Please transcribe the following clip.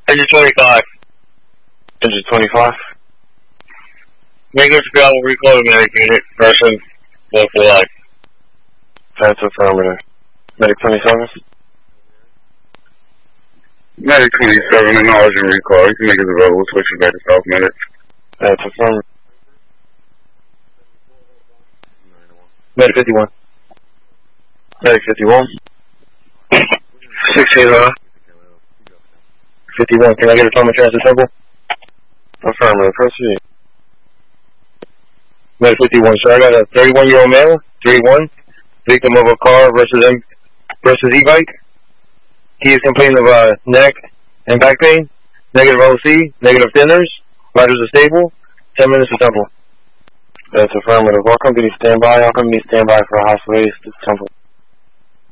Engine 25. Engine 25. Negative travel recall to medic unit. Person, local line. That's affirmative. Medic 27. Medic 27, acknowledging recall. You can make it available. Switch it back to South Medic. That's affirmative. Medic 51. Medic 51. 16 51. Can I get a Thomas Transit Temple? Affirmative. Proceed. Medic 51. Sir, I got a 31-year-old male, 31, victim of a car versus e-bike. He is complaining of neck and back pain. Negative OC. Negative thinners. Vitals are stable. 10 minutes to Temple. That's affirmative. All companies stand by. All companies stand by for a hospital to Temple.